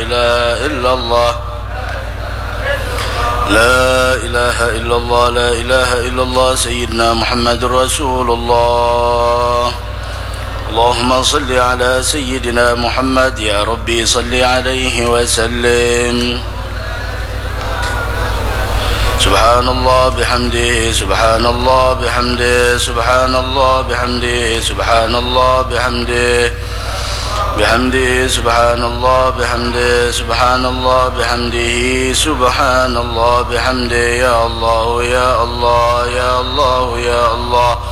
إله إلا الله لا إله إلا الله لا إله إلا الله سيدنا محمد رسول الله. اللهم صل على سيدنا محمد يا ربي صل عليه وسلم. سبحان الله بحمده سبحان الله بحمده سبحان الله بحمده سبحان الله بحمده بحمده سبحان الله بحمده سبحان الله بحمده سبحان الله بحمده. يا الله يا الله يا الله يا الله